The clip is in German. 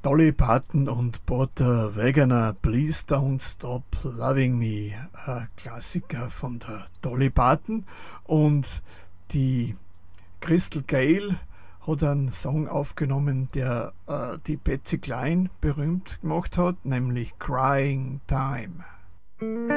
Dolly Parton und Porter Wagoner, Please Don't Stop Loving Me, ein Klassiker von der Dolly Parton. Und die Crystal Gayle hat einen Song aufgenommen, der die Patsy Cline berühmt gemacht hat, nämlich Crying Time.